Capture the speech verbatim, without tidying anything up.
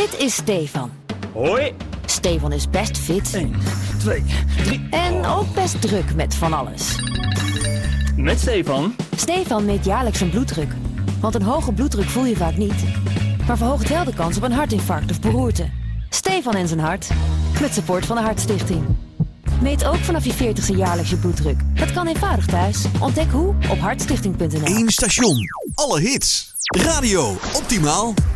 Dit is Stefan. Hoi. Stefan is best fit. één, twee, drie. En ook best druk met van alles. Met Stefan. Stefan meet jaarlijks zijn bloeddruk. Want een hoge bloeddruk voel je vaak niet. Maar verhoogt wel de kans op een hartinfarct of beroerte. Stefan en zijn hart. Met support van de Hartstichting. Meet ook vanaf je veertigste jaarlijks je bloeddruk. Dat kan eenvoudig thuis. Ontdek hoe op hartstichting punt n l. Eén station. Alle hits. Radio Optimaal.